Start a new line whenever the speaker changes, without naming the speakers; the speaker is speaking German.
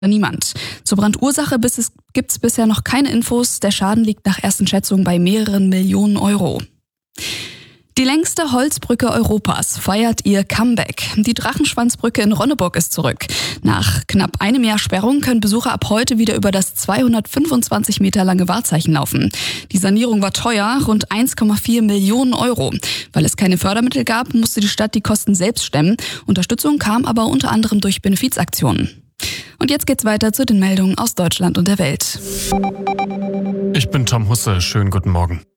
niemand. Zur Brandursache gibt es bisher noch keine Infos. Der Schaden liegt nach ersten Schätzungen bei mehreren Millionen Euro. Die längste Holzbrücke Europas feiert ihr Comeback. Die Drachenschwanzbrücke in Ronneburg ist zurück. Nach knapp einem Jahr Sperrung können Besucher ab heute wieder über das 225 Meter lange Wahrzeichen laufen. Die Sanierung war teuer, rund 1,4 Millionen Euro. Weil es keine Fördermittel gab, musste die Stadt die Kosten selbst stemmen. Unterstützung kam aber unter anderem durch Benefizaktionen. Und jetzt geht's weiter zu den Meldungen aus Deutschland und der Welt.
Ich bin Tom Husse, schönen guten Morgen.